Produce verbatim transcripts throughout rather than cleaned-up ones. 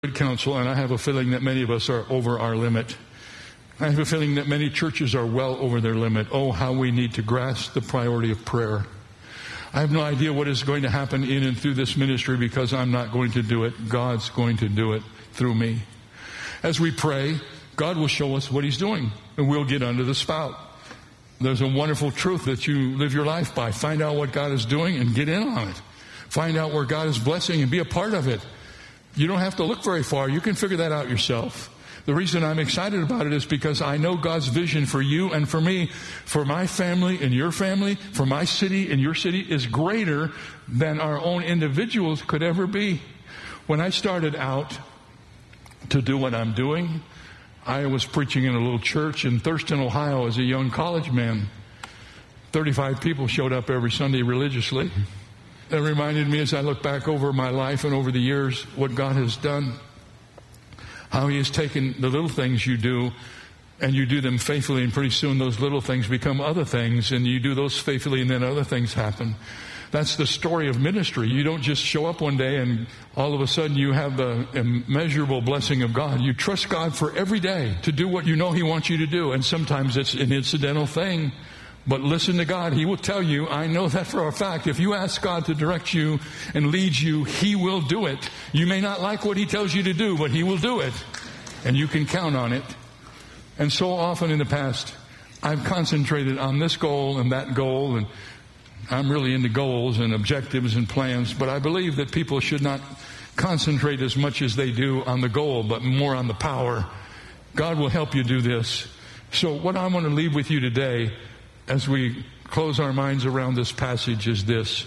good counsel, and I have a feeling that many of us are over our limit. I have a feeling that many churches are well over their limit. Oh, how we need to grasp the priority of prayer. I have no idea what is going to happen in and through this ministry because I'm not going to do it. God's going to do it through me. As we pray, God will show us what He's doing, and we'll get under the spout. There's a wonderful truth that you live your life by. Find out what God is doing and get in on it. Find out where God is blessing and be a part of it. You don't have to look very far. You can figure that out yourself. The reason I'm excited about it is because I know God's vision for you and for me, for my family and your family, for my city and your city is greater than our own individuals could ever be. When I started out to do what I'm doing, I was preaching in a little church in Thurston, Ohio as a young college man. thirty-five people showed up every Sunday religiously. It reminded me as I look back over my life and over the years what God has done, how He has taken the little things you do and you do them faithfully, and pretty soon those little things become other things, and you do those faithfully and then other things happen. That's the story of ministry. You don't just show up one day and all of a sudden you have the immeasurable blessing of God. You trust God for every day to do what you know He wants you to do, and sometimes it's an incidental thing. But listen to God. He will tell you, I know that for a fact. If you ask God to direct you and lead you, He will do it. You may not like what He tells you to do, but He will do it. And you can count on it. And so often in the past, I've concentrated on this goal and that goal, and I'm really into goals and objectives and plans, but I believe that people should not concentrate as much as they do on the goal, but more on the power. God will help you do this. So what I want to leave with you today as we close our minds around this passage is this.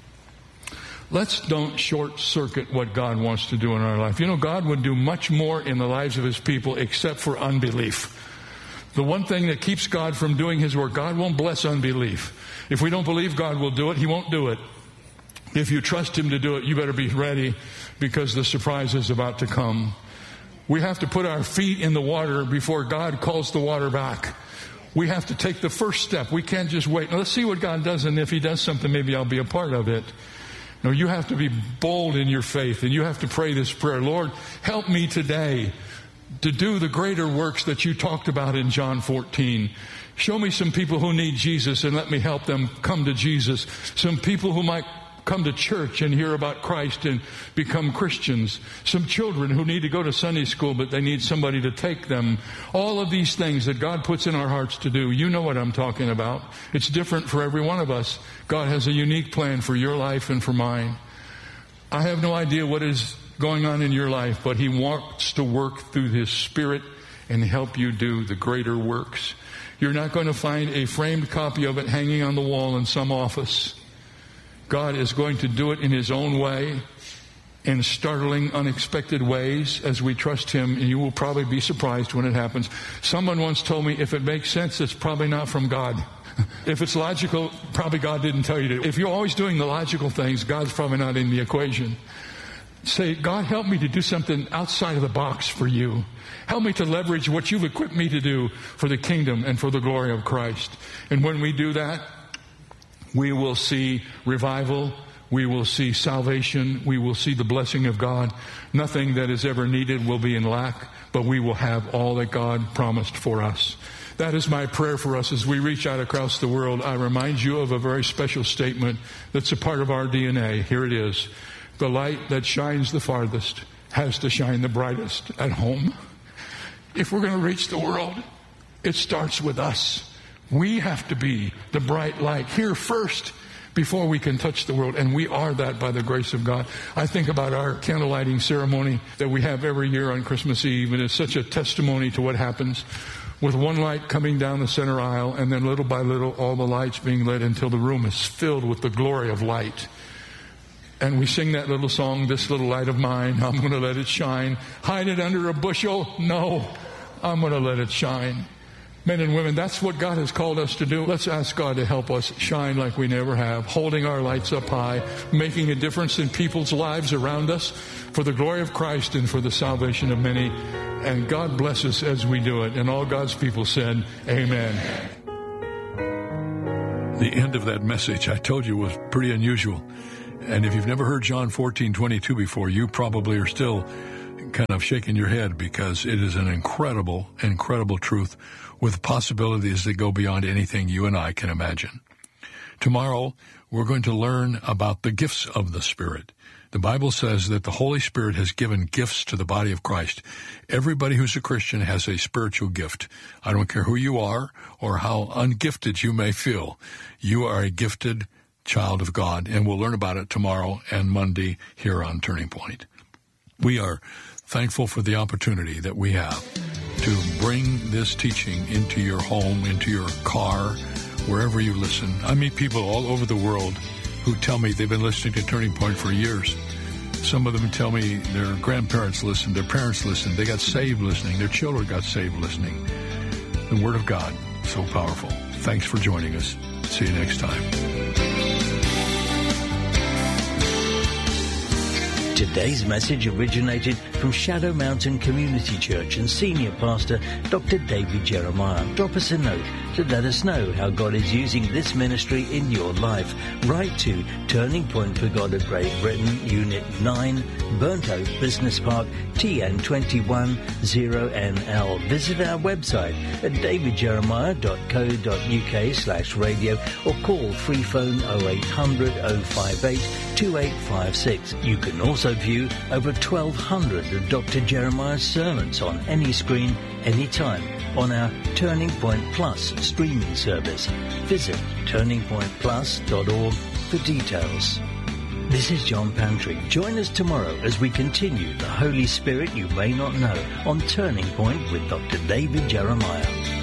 Let's don't short circuit what God wants to do in our life. You know, God would do much more in the lives of His people except for unbelief. The one thing that keeps God from doing His work, God won't bless unbelief. If we don't believe God will do it, He won't do it. If you trust Him to do it, you better be ready because the surprise is about to come. We have to put our feet in the water before God calls the water back. We have to take the first step. We can't just wait. Now, let's see what God does, and if He does something, maybe I'll be a part of it. No, you have to be bold in your faith, and you have to pray this prayer. Lord, help me today to do the greater works that you talked about in John fourteen. Show me some people who need Jesus, and let me help them come to Jesus. Some people who might come to church and hear about Christ and become Christians. Some children who need to go to Sunday school, but they need somebody to take them. All of these things that God puts in our hearts to do. You know what I'm talking about. It's different for every one of us. God has a unique plan for your life and for mine. I have no idea what is going on in your life, but He wants to work through His Spirit and help you do the greater works. You're not going to find a framed copy of it hanging on the wall in some office. God is going to do it in His own way, in startling, unexpected ways as we trust Him, and you will probably be surprised when it happens. Someone once told me, if it makes sense, it's probably not from God. If it's logical, probably God didn't tell you to. If you're always doing the logical things, God's probably not in the equation. Say, God, help me to do something outside of the box for you. Help me to leverage what you've equipped me to do for the kingdom and for the glory of Christ. And when we do that, we will see revival, we will see salvation, we will see the blessing of God. Nothing that is ever needed will be in lack, but we will have all that God promised for us. That is my prayer for us as we reach out across the world. I remind you of a very special statement that's a part of our D N A. Here it is. The light that shines the farthest has to shine the brightest at home. If we're going to reach the world, it starts with us. We have to be the bright light here first before we can touch the world. And we are that by the grace of God. I think about our candle lighting ceremony that we have every year on Christmas Eve. And it's such a testimony to what happens with one light coming down the center aisle. And then little by little, all the lights being lit until the room is filled with the glory of light. And we sing that little song, this little light of mine, I'm going to let it shine. Hide it under a bushel? No, I'm going to let it shine. Men and women, that's what God has called us to do. Let's ask God to help us shine like we never have, holding our lights up high, making a difference in people's lives around us for the glory of Christ and for the salvation of many. And God bless us as we do it. And all God's people said, amen. The end of that message, I told you, was pretty unusual. And if you've never heard John fourteen twenty-two before, you probably are still kind of shaking your head because it is an incredible, incredible truth with possibilities that go beyond anything you and I can imagine. Tomorrow, we're going to learn about the gifts of the Spirit. The Bible says that the Holy Spirit has given gifts to the body of Christ. Everybody who's a Christian has a spiritual gift. I don't care who you are or how ungifted you may feel. You are a gifted child of God, and we'll learn about it tomorrow and Monday here on Turning Point. We are thankful for the opportunity that we have to bring this teaching into your home, into your car, wherever you listen. I meet people all over the world who tell me they've been listening to Turning Point for years. Some of them tell me their grandparents listened, their parents listened, they got saved listening, their children got saved listening. The Word of God, so powerful. Thanks for joining us. See you next time. Today's message originated from Shadow Mountain Community Church and Senior Pastor Doctor David Jeremiah. Drop us a note to let us know how God is using this ministry in your life. Write to Turning Point for God of Great Britain, Unit nine, Burnt Oak Business Park, T N two one zero N L. Visit our website at davidjeremiah.co.uk slash radio or call free phone oh eight hundred oh five eight two eight five six. You can also view over twelve hundred of Doctor Jeremiah's sermons on any screen, anytime, on our Turning Point Plus streaming service. Visit turning point plus dot org for details. This is John Pantry. Join us tomorrow as we continue the Holy Spirit you may not know on Turning Point with Doctor David Jeremiah.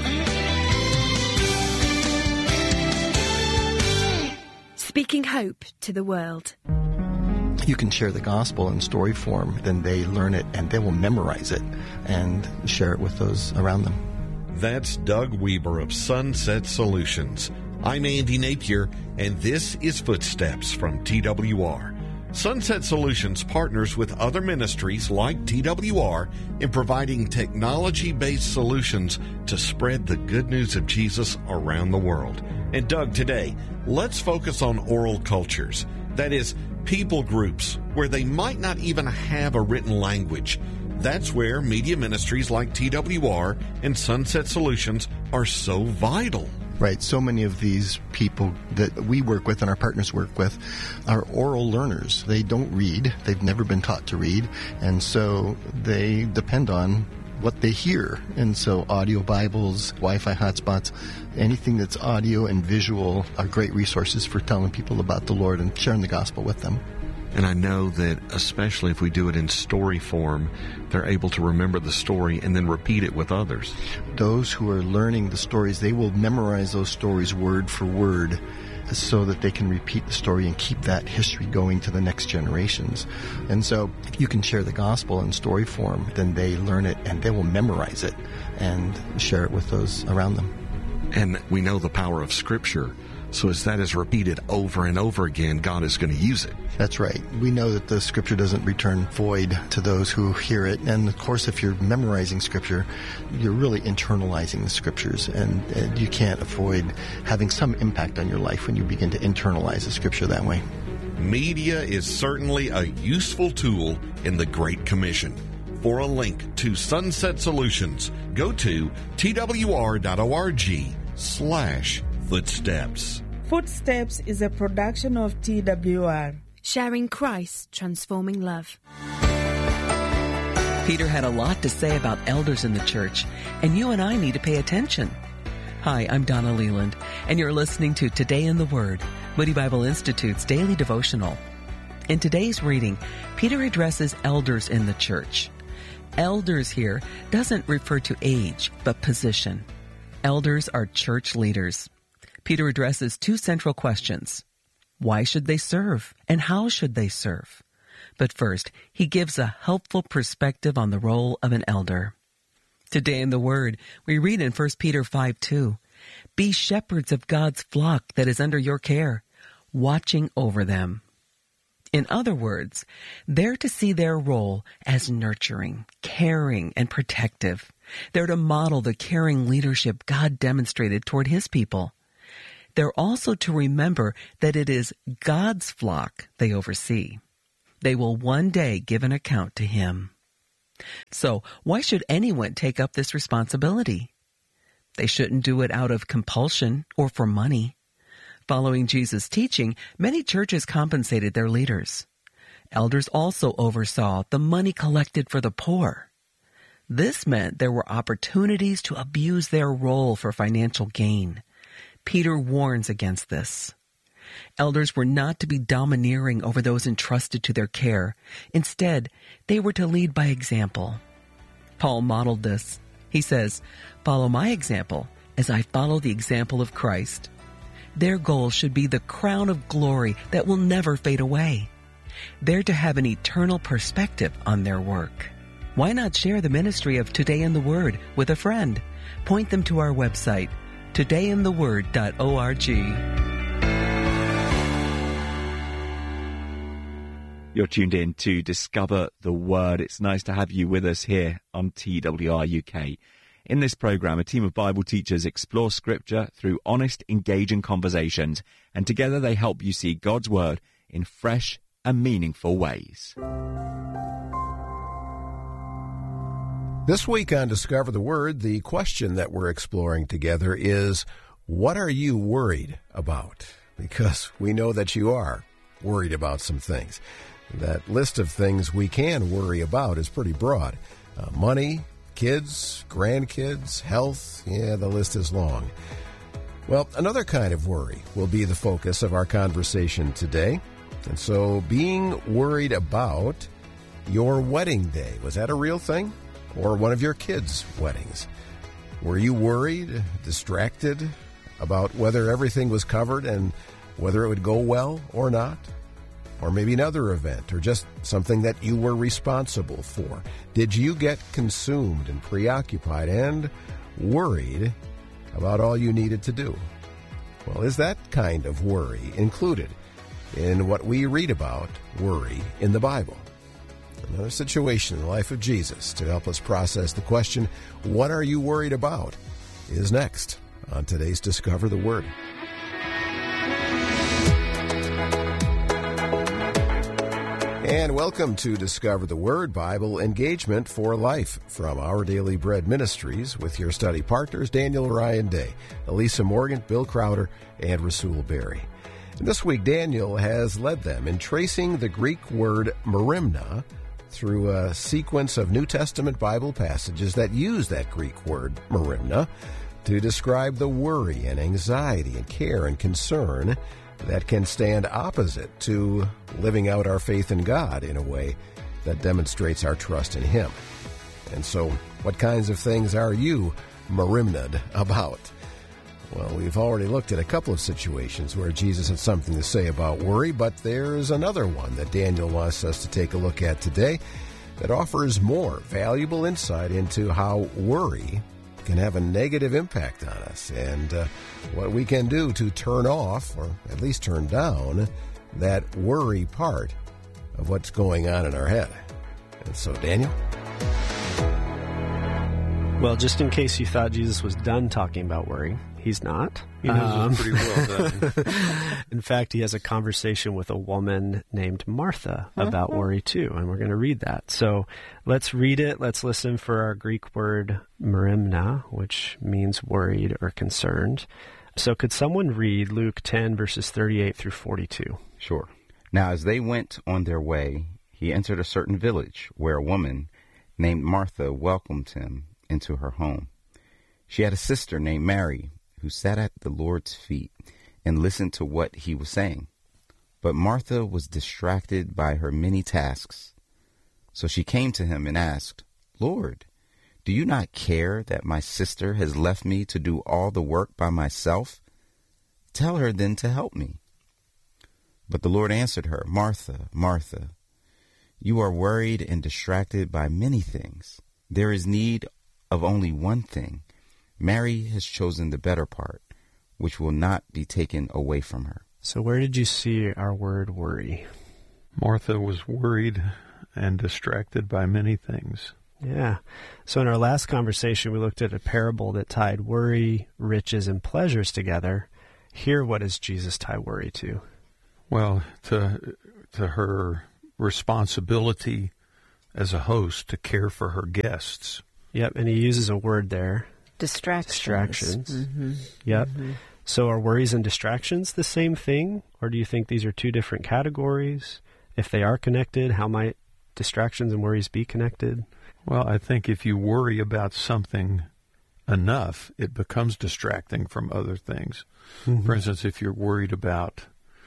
Speaking hope to the world. You can share the gospel in story form, then they learn it and they will memorize it and share it with those around them. That's Doug Weber of Sunset Solutions. I'm Andy Napier, and this is Footsteps from T W R. Sunset Solutions partners with other ministries like T W R in providing technology-based solutions to spread the good news of Jesus around the world. And Doug, today, let's focus on oral cultures. That is, people groups where they might not even have a written language. That's where media ministries like T W R and Sunset Solutions are so vital. Right. So many of these people that we work with and our partners work with are oral learners. They don't read. They've never been taught to read. And so they depend on what they hear. And so audio Bibles, Wi-Fi hotspots, anything that's audio and visual are great resources for telling people about the Lord and sharing the gospel with them. And I know that especially if we do it in story form, they're able to remember the story and then repeat it with others. Those who are learning the stories, they will memorize those stories word for word so that they can repeat the story and keep that history going to the next generations. And so if you can share the gospel in story form, then they learn it and they will memorize it and share it with those around them. And we know the power of Scripture. So as that is repeated over and over again, God is going to use it. That's right. We know that the Scripture doesn't return void to those who hear it. And, of course, if you're memorizing Scripture, you're really internalizing the Scriptures. And, and you can't avoid having some impact on your life when you begin to internalize the Scripture that way. Media is certainly a useful tool in the Great Commission. For a link to Sunset Solutions, go to twr.org slash footsteps. Footsteps is a production of T W R. Sharing Christ's transforming love. Peter had a lot to say about elders in the church, and you and I need to pay attention. Hi, I'm Donna Leland, and you're listening to Today in the Word, Moody Bible Institute's daily devotional. In today's reading, Peter addresses elders in the church. Elders here doesn't refer to age, but position. Elders are church leaders. Peter addresses two central questions. Why should they serve? And how should they serve? But first, he gives a helpful perspective on the role of an elder. Today in the Word, we read in First Peter five two, "Be shepherds of God's flock that is under your care, watching over them." In other words, they're to see their role as nurturing, caring, and protective. They're to model the caring leadership God demonstrated toward His people. They're also to remember that it is God's flock they oversee. They will one day give an account to Him. So why should anyone take up this responsibility? They shouldn't do it out of compulsion or for money. Following Jesus' teaching, many churches compensated their leaders. Elders also oversaw the money collected for the poor. This meant there were opportunities to abuse their role for financial gain. Peter warns against this. Elders were not to be domineering over those entrusted to their care. Instead, they were to lead by example. Paul modeled this. He says, "Follow my example as I follow the example of Christ." Their goal should be the crown of glory that will never fade away. They're to have an eternal perspective on their work. Why not share the ministry of Today in the Word with a friend? Point them to our website, today in the word dot org. You're tuned in to Discover the Word. It's nice to have you with us here on T W R U K. In this program, a team of Bible teachers explore Scripture through honest, engaging conversations, and together they help you see God's Word in fresh and meaningful ways. This week on Discover the Word, the question that we're exploring together is, what are you worried about? Because we know that you are worried about some things. That list of things we can worry about is pretty broad. Uh, money, kids, grandkids, health, yeah, the list is long. Well, another kind of worry will be the focus of our conversation today. And so being worried about your wedding day, was that a real thing? Or one of your kids' weddings? Were you worried, distracted about whether everything was covered and whether it would go well or not? Or maybe another event, or just something that you were responsible for. Did you get consumed and preoccupied and worried about all you needed to do? Well, is that kind of worry included in what we read about worry in the Bible? Another situation in the life of Jesus to help us process the question, what are you worried about, is next on today's Discover the Word. And welcome to Discover the Word, Bible Engagement for Life from Our Daily Bread Ministries with your study partners, Daniel Ryan Day, Elisa Morgan, Bill Crowder, and Rasul Berry. And this week, Daniel has led them in tracing the Greek word merimna through a sequence of New Testament Bible passages that use that Greek word merimna to describe the worry and anxiety and care and concern that can stand opposite to living out our faith in God in a way that demonstrates our trust in Him. And so, what kinds of things are you merimna'd about? Well, we've already looked at a couple of situations where Jesus had something to say about worry, but there's another one that Daniel wants us to take a look at today that offers more valuable insight into how worry can have a negative impact on us and uh, what we can do to turn off, or at least turn down, that worry part of what's going on in our head. And so, Daniel? Well, just in case you thought Jesus was done talking about worry, he's not. He knows um, it pretty well, doesn't he? In fact, he has a conversation with a woman named Martha about uh-huh. worry too, and we're going to read that. So let's read it. Let's listen for our Greek word merimna, which means worried or concerned. So could someone read Luke ten, verses thirty-eight through forty-two? Sure. Now, as they went on their way, he entered a certain village where a woman named Martha welcomed him into her home. She had a sister named Mary who sat at the Lord's feet and listened to what he was saying. But Martha was distracted by her many tasks. So she came to him and asked, "Lord, do you not care that my sister has left me to do all the work by myself? Tell her then to help me." But the Lord answered her, "Martha, Martha, you are worried and distracted by many things. There is need of only one thing. Mary has chosen the better part, which will not be taken away from her." So where did you see our word worry? Martha was worried and distracted by many things. Yeah. So in our last conversation, we looked at a parable that tied worry, riches, and pleasures together. Here, what does Jesus tie worry to? Well, to to her responsibility as a host to care for her guests. Yep, and he uses a word there. Distractions. Distractions. Mm-hmm. Yep. Mm-hmm. So are worries and distractions the same thing? Or do you think these are two different categories? If they are connected, how might distractions and worries be connected? Well, I think if you worry about something enough, it becomes distracting from other things. Mm-hmm. For instance, if you're worried about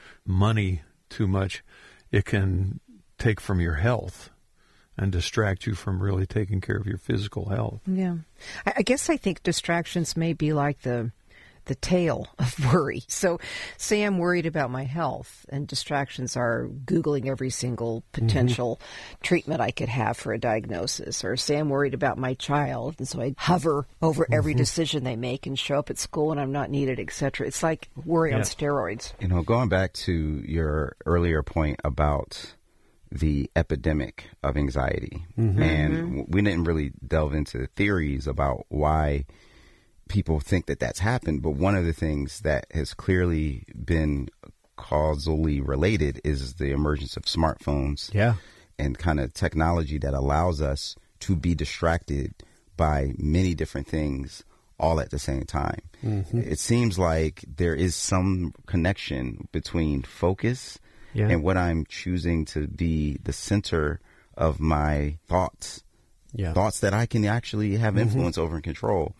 money too much, it can take from your health and distract you from really taking care of your physical health. Yeah. I, I guess I think distractions may be like the the tail of worry. So say I'm worried about my health, and distractions are Googling every single potential mm-hmm. treatment I could have for a diagnosis. Or say I'm worried about my child, and so I hover over mm-hmm. every decision they make and show up at school and I'm not needed, et cetera. It's like worry yeah. on steroids. You know, going back to your earlier point about the epidemic of anxiety, mm-hmm. and we didn't really delve into theories about why people think that that's happened, but one of the things that has clearly been causally related is the emergence of smartphones yeah. and kind of technology that allows us to be distracted by many different things all at the same time. Mm-hmm. It seems like there is some connection between focus yeah. and what I'm choosing to be the center of my thoughts, yeah. thoughts that I can actually have influence mm-hmm. over and control.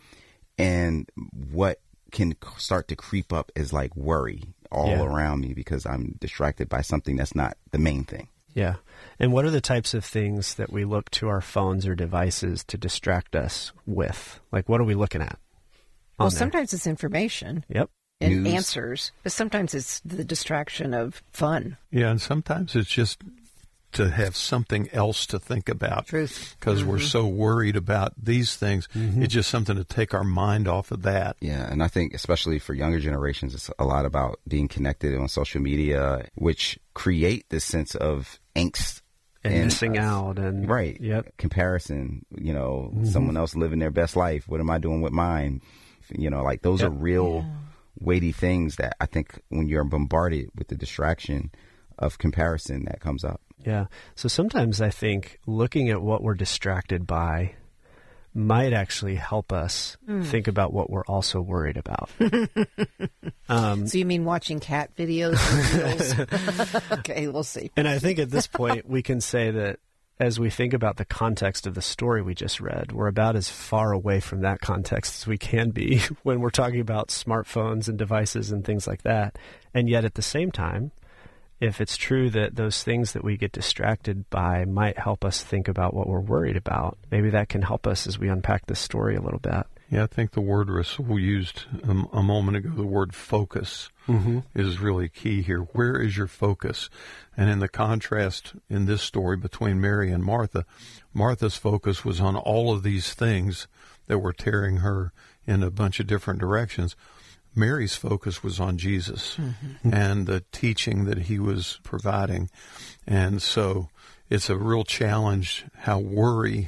And what can start to creep up is like worry all yeah. around me because I'm distracted by something that's not the main thing. Yeah. And what are the types of things that we look to our phones or devices to distract us with? Like, what are we looking at? Well, there? Sometimes it's information. Yep. And News. Answers. But sometimes it's the distraction of fun. Yeah, and sometimes it's just to have something else to think about. Truth. Because mm-hmm. we're so worried about these things. Mm-hmm. It's just something to take our mind off of that. Yeah, and I think especially for younger generations, it's a lot about being connected on social media, which create this sense of angst. And, and missing uh, out. and Right. Yep. Comparison, you know, mm-hmm. someone else living their best life. What am I doing with mine? You know, like those yep. are real yeah. weighty things that I think when you're bombarded with the distraction of comparison that comes up. Yeah. So sometimes I think looking at what we're distracted by might actually help us mm. think about what we're also worried about. um, so you mean watching cat videos? Okay, we'll see. And I think at this point we can say that as we think about the context of the story we just read, we're about as far away from that context as we can be when we're talking about smartphones and devices and things like that. And yet at the same time, if it's true that those things that we get distracted by might help us think about what we're worried about, maybe that can help us as we unpack this story a little bit. Yeah, I think the word Russell used a, a moment ago, the word focus, mm-hmm. is really key here. Where is your focus? And in the contrast in this story between Mary and Martha, Martha's focus was on all of these things that were tearing her in a bunch of different directions. Mary's focus was on Jesus mm-hmm. and the teaching that he was providing. And so it's a real challenge how worry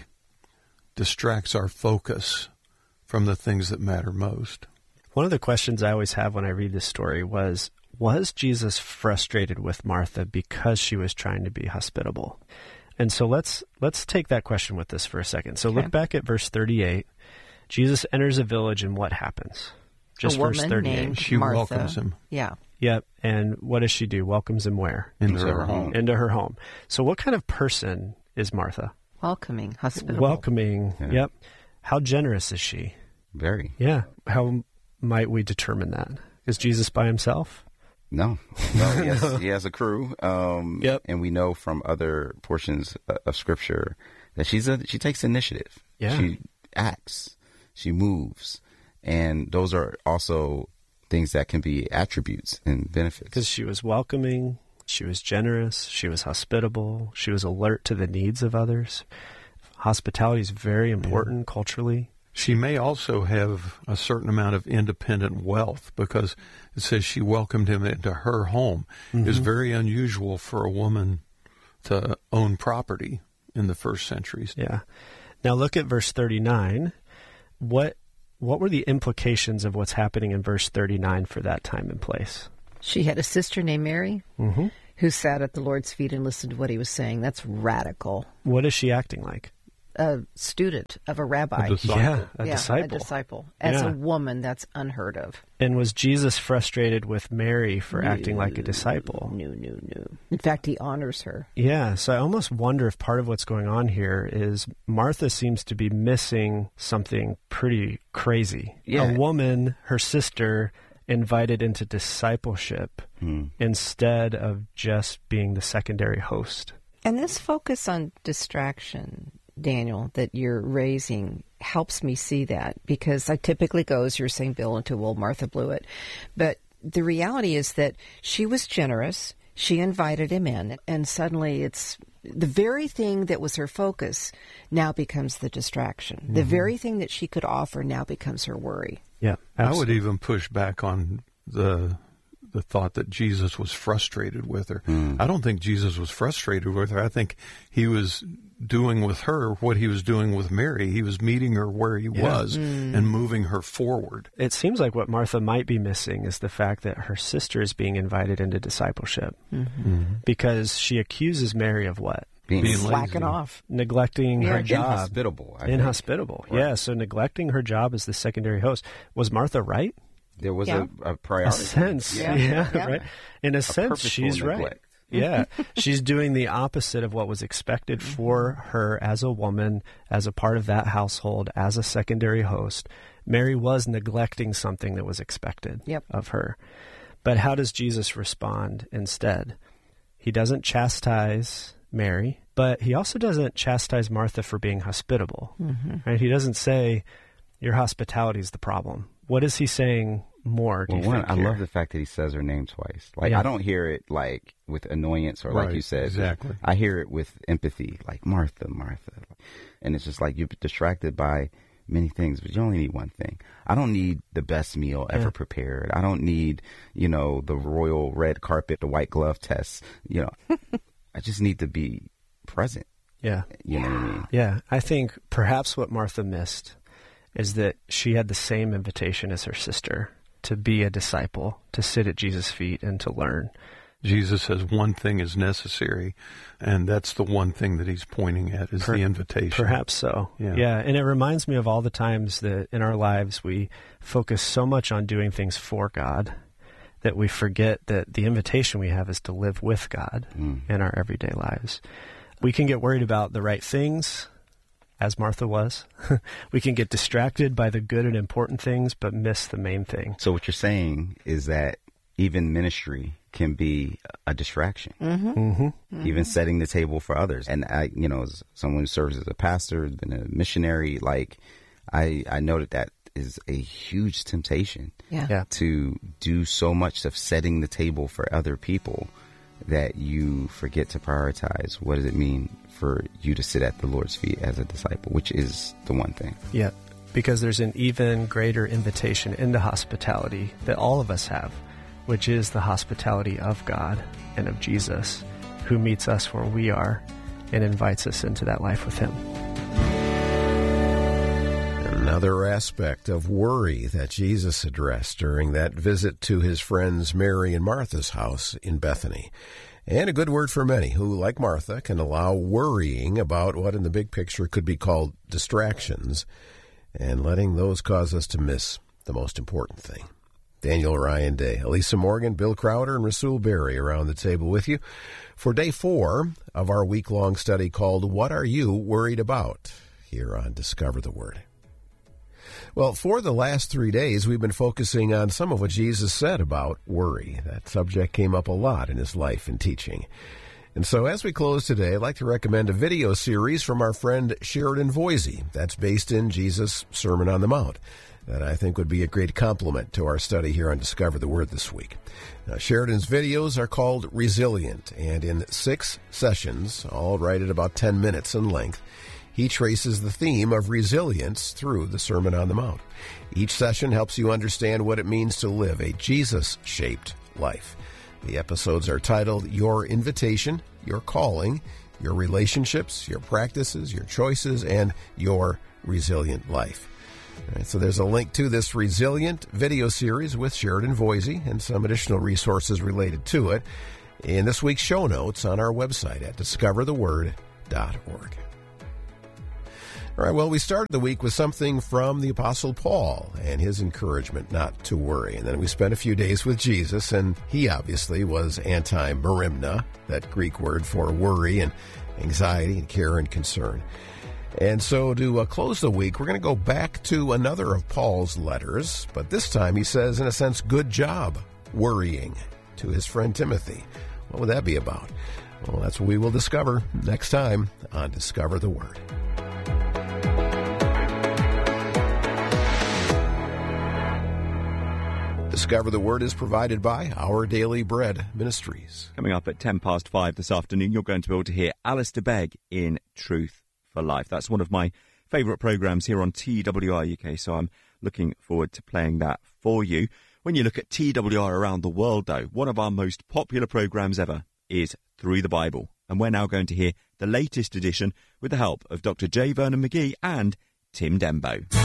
distracts our focus from the things that matter most. One of the questions I always have when I read this story was, was Jesus frustrated with Martha because she was trying to be hospitable? And so let's let's take that question with us for a second. So okay. Look back at verse thirty-eight. Jesus enters a village, and what happens? Just a verse woman thirty-eight. Named she Martha. welcomes him. Yeah. Yep. And what does she do? Welcomes him where? Into, Into her home. Into her home. So what kind of person is Martha? Welcoming, hospitable. Welcoming. Yeah. Yep. How generous is she? Very. Yeah. How might we determine that? Is Jesus by himself? No. No, he has, he has a crew. Um, yep. And we know from other portions of Scripture that she's a, she takes initiative. Yeah. She acts. She moves. And those are also things that can be attributes and benefits. Because she was welcoming, she was generous, she was hospitable, she was alert to the needs of others. Hospitality is very important yeah. culturally. She may also have a certain amount of independent wealth because it says she welcomed him into her home. Mm-hmm. It's very unusual for a woman to own property in the first centuries. Yeah. Now look at verse thirty-nine. What what were the implications of what's happening in verse thirty-nine for that time and place? She had a sister named Mary, mm-hmm. who sat at the Lord's feet and listened to what he was saying. That's radical. What is she acting like? A student of a rabbi. A disciple. Yeah, a yeah, disciple. a disciple. As Yeah. a woman, that's unheard of. And was Jesus frustrated with Mary for no, acting like a disciple? No, no, no. In fact, he honors her. Yeah, so I almost wonder if part of what's going on here is Martha seems to be missing something pretty crazy. Yeah. A woman, her sister, invited into discipleship hmm. instead of just being the secondary host. And this focus on distraction, Daniel, that you're raising helps me see that, because I typically go, as you're saying, Bill, into, well, Martha blew it. But the reality is that she was generous. She invited him in, and suddenly it's the very thing that was her focus now becomes the distraction. Mm-hmm. The very thing that she could offer now becomes her worry. Yeah, absolutely. I would even push back on the the thought that Jesus was frustrated with her. Mm. I don't think Jesus was frustrated with her. I think he was doing with her what he was doing with Mary. He was meeting her where he yeah. was mm. and moving her forward. It seems like what Martha might be missing is the fact that her sister is being invited into discipleship mm-hmm. Mm-hmm. because she accuses Mary of what? Being, being slacking off. Neglecting yeah. her job. Inhospitable. I Inhospitable. Right. Yeah, so neglecting her job as the secondary host. Was Martha right? There was yeah. a, a priority. A sense. Yeah, yeah, yeah. right? In a, a sense, she's neglect. right. Yeah, she's doing the opposite of what was expected for her as a woman, as a part of that household, as a secondary host. Mary was neglecting something that was expected yep. of her. But how does Jesus respond instead? He doesn't chastise Mary, but he also doesn't chastise Martha for being hospitable. Mm-hmm. Right? He doesn't say, your hospitality is the problem. What is he saying more, do well, you one, think I here? love the fact that he says her name twice. Like, yeah. I don't hear it, like, with annoyance or right, like you said. Exactly. I hear it with empathy, like, Martha, Martha. And it's just like you're distracted by many things, but you only need one thing. I don't need the best meal ever yeah. prepared. I don't need, you know, the royal red carpet, the white glove test. You know, I just need to be present. Yeah. You know what I mean? Yeah. I think perhaps what Martha missed is that she had the same invitation as her sister to be a disciple, to sit at Jesus' feet and to learn. Jesus says one thing is necessary, and that's the one thing that he's pointing at is per- the invitation. Perhaps so. Yeah. yeah. And it reminds me of all the times that in our lives we focus so much on doing things for God that we forget that the invitation we have is to live with God mm. in our everyday lives. We can get worried about the right things, as Martha was. We can get distracted by the good and important things, but miss the main thing. So what you're saying is that even ministry can be a distraction. Mm-hmm. Mm-hmm. Mm-hmm. Even setting the table for others. And I, you know, as someone who serves as a pastor, been a missionary, like I, I know that that is a huge temptation yeah. Yeah. to do so much of setting the table for other people that you forget to prioritize what does it mean for you to sit at the Lord's feet as a disciple, which is the one thing. Yeah, because there's an even greater invitation into hospitality that all of us have, which is the hospitality of God and of Jesus, who meets us where we are and invites us into that life with him. Another aspect of worry that Jesus addressed during that visit to his friends Mary and Martha's house in Bethany. And a good word for many who, like Martha, can allow worrying about what in the big picture could be called distractions and letting those cause us to miss the most important thing. Daniel Ryan Day, Elisa Morgan, Bill Crowder, and Rasul Berry around the table with you for day four of our week-long study called What Are You Worried About? Here on Discover the Word. Well, for the last three days, we've been focusing on some of what Jesus said about worry. That subject came up a lot in his life and teaching. And so as we close today, I'd like to recommend a video series from our friend Sheridan Voisey that's based in Jesus' Sermon on the Mount that I think would be a great complement to our study here on Discover the Word this week. Now, Sheridan's videos are called Resilient, and in six sessions, all right at about ten minutes in length, he traces the theme of resilience through the Sermon on the Mount. Each session helps you understand what it means to live a Jesus-shaped life. The episodes are titled Your Invitation, Your Calling, Your Relationships, Your Practices, Your Choices, and Your Resilient Life. All right, so there's a link to this Resilient video series with Sheridan Voisey and some additional resources related to it in this week's show notes on our website at discover the word dot org. All right, well, we started the week with something from the Apostle Paul and his encouragement not to worry. And then we spent a few days with Jesus, and he obviously was anti-merimna, that Greek word for worry and anxiety and care and concern. And so to uh, close the week, we're going to go back to another of Paul's letters, but this time he says, in a sense, good job worrying to his friend Timothy. What would that be about? Well, that's what we will discover next time on Discover the Word. Discover the Word is provided by Our Daily Bread Ministries. Coming up at ten past five this afternoon, you're going to be able to hear Alistair Begg in Truth for Life. That's one of my favourite programmes here on T W R U K, so I'm looking forward to playing that for you. When you look at T W R around the world, though, one of our most popular programmes ever is Through the Bible. And we're now going to hear the latest edition with the help of Doctor J. Vernon McGee and Tim Dembo.